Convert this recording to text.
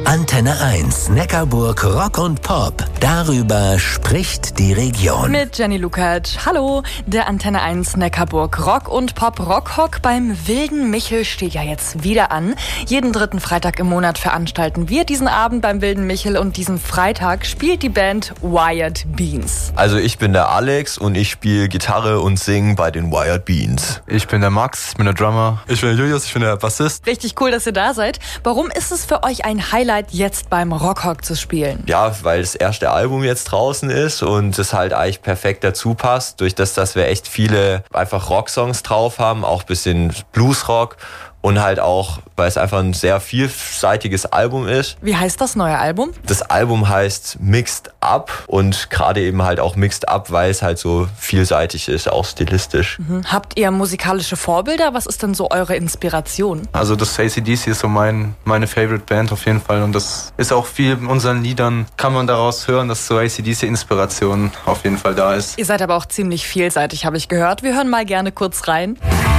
Antenne 1, Neckarburg Rock und Pop. Darüber spricht die Region. Mit Jenny Lukacs. Hallo, der Antenne 1 Neckarburg Rock und Pop Rockhock beim Wilden Michel steht ja jetzt wieder an. Jeden dritten Freitag im Monat veranstalten wir diesen Abend beim Wilden Michel und diesen Freitag spielt die Band Wired Beans. Also ich bin der Alex und ich spiele Gitarre und singe bei den Wired Beans. Ich bin der Max, ich bin der Drummer. Ich bin der Julius, ich bin der Bassist. Richtig cool, dass ihr da seid. Warum ist es für euch ein Highlight, jetzt beim Rockhock zu spielen? Ja, weil das erste Album jetzt draußen ist und es halt eigentlich perfekt dazu passt. Durch das, dass wir echt viele einfach Rocksongs drauf haben, auch ein bisschen Bluesrock. Und halt auch, weil es einfach ein sehr vielseitiges Album ist. Wie heißt das neue Album? Das Album heißt Mixed Up und gerade eben halt auch Mixed Up, weil es halt so vielseitig ist, auch stilistisch. Habt ihr musikalische Vorbilder? Was ist denn so eure Inspiration? Also das AC/DC ist so meine Favorite Band auf jeden Fall und das ist auch viel in unseren Liedern, kann man daraus hören, dass so AC/DC-Inspiration auf jeden Fall da ist. Ihr seid aber auch ziemlich vielseitig, habe ich gehört. Wir hören mal gerne kurz rein.